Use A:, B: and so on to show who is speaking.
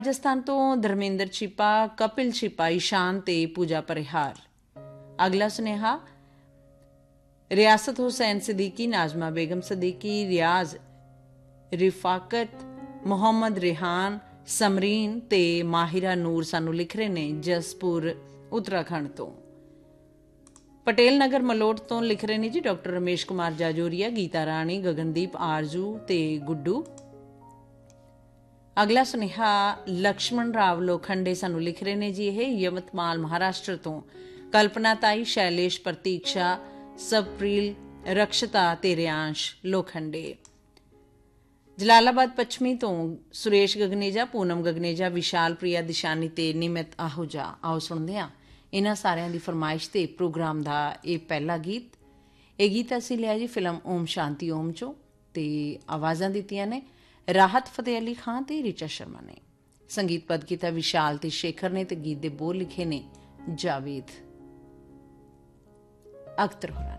A: ਰਾਜਸਥਾਨ ਤੋਂ ਧਰਮਿੰਦਰ ਚੀਪਾ, ਕਪਿਲ ਚੀਪਾ, ਈਸ਼ਾਨ ਤੇ ਪੂਜਾ ਪਰਿਹਾਰ। ਅਗਲਾ ਸੁਨੇਹਾ ਰਿਆਸਤ ਹੁਸੈਨ ਸਦੀਕੀ, ਨਾਜ਼ਮਾ ਬੇਗਮ ਸਦੀਕੀ, ਰਿਆਜ਼ ਰਿਫਾਕਤ, ਮੁਹੰਮਦ ਰਿਹਾਨ, ਸਮਰੀਨ ਤੇ ਮਾਹਿਰਾ ਨੂਰ ਸਾਨੂੰ ਲਿਖ ਰਹੇ ਨੇ ਜਸਪੁਰ ਉੱਤਰਾਖੰਡ ਤੋਂ। ਪਟੇਲ ਨਗਰ ਮਲੋਟ ਤੋਂ ਲਿਖ ਰਹੇ ਨੇ ਜੀ ਡਾਕਟਰ ਰਮੇਸ਼ ਕੁਮਾਰ ਜਾਜੋਰੀਆ, ਗੀਤਾ ਰਾਣੀ, ਗਗਨਦੀਪ, ਆਰਜੂ ਤੇ ਗੁੱਡੂ। ਅਗਲਾ ਸੁਨੇਹਾ ਲਕਸ਼ਮਣ ਰਾਵ ਲੋਖੰਡੇ ਸਾਨੂੰ ਲਿਖ ਰਹੇ ਨੇ ਜੀ, ਇਹ ਯਮਤਮਾਲ ਮਹਾਰਾਸ਼ਟਰ ਤੋਂ। ਕਲਪਨਾ ਤਾਈ, ਸ਼ੈਲੇਸ਼, ਪ੍ਰਤੀਕਸ਼ਾ, ਸਪ੍ਰੀਲ, ਰਕਸ਼ਤਾ ਤੇ ਰਿਆਂਸ਼ ਲੋਖੰਡੇ। ਜਲਾਲਾਬਾਦ ਪੱਛਮੀ ਤੋਂ ਸੁਰੇਸ਼ ਗਗਨੇਜਾ, ਪੂਨਮ ਗਗਨੇਜਾ, ਵਿਸ਼ਾਲ ਪ੍ਰਿਆ, ਦਿਸ਼ਾਨੀ ਤੇ ਨਿਮਿਤ ਆਹੂਜਾ। ਆਓ ਸੁਣਦੇ ਹਾਂ ਇਹਨਾਂ ਸਾਰਿਆਂ ਦੀ ਫਰਮਾਇਸ਼ ਤੇ ਪ੍ਰੋਗਰਾਮ ਦਾ ਇਹ ਪਹਿਲਾ ਗੀਤ। ਇਹ ਗੀਤ ਅਸੀਂ ਲਿਆ ਜੀ ਫਿਲਮ ਓਮ ਸ਼ਾਂਤੀ ਓਮ ਚੋਂ, ਤੇ ਆਵਾਜ਼ਾਂ ਦਿੱਤੀਆਂ ਨੇ ਰਾਹਤ ਫਤਿਹ ਅਲੀ ਖਾਨ ਤੇ ਰਿਚਾ ਸ਼ਰਮਾ ਨੇ। ਸੰਗੀਤ ਪਦ ਕੀਤਾ ਵਿਸ਼ਾਲ ਤੇ ਸ਼ੇਖਰ ਨੇ ਤੇ ਗੀਤ ਦੇ ਬੋਲ ਲਿਖੇ ਨੇ ਜਾਵੇਦ ਅਖਤਰ ਹੋਰਾਂ।